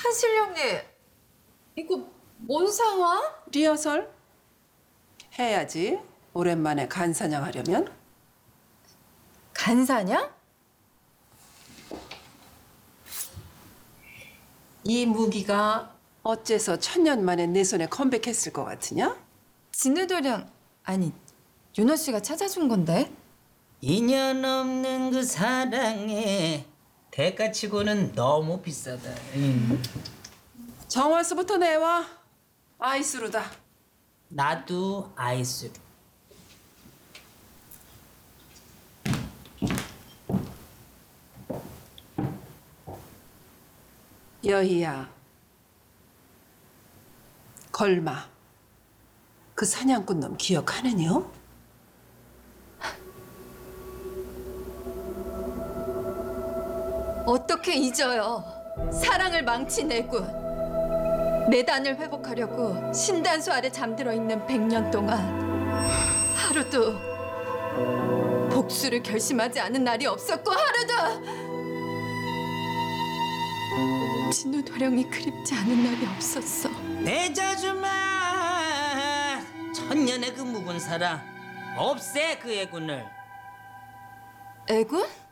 한실령님, 이거 뭔 상황? 리허설 해야지. 오랜만에 간사냥 하려면. 간사냥? 이 무기가 어째서 천년 만에 내 손에 컴백했을 것 같으냐? 진우도령, 아니 윤호 씨가 찾아준 건데. 인연 없는 그 사랑에 대가치고는 너무 비싸다. 정화수부터 내와. 아이스루다. 나도 아이스로. 여희야, 걸마. 그 사냥꾼 놈 기억하느뇨? 어떻게 잊어요? 사랑을 망치내고 내단을 회복하려고 신단수 아래 잠들어 있는 100년 동안 하루도 복수를 결심하지 않은 날이 없었고, 하루도 진우 도령이 그립지 않은 날이 없었어. 내자주마 천년의 그 묵은 사랑 없애 그 애군을. 애군?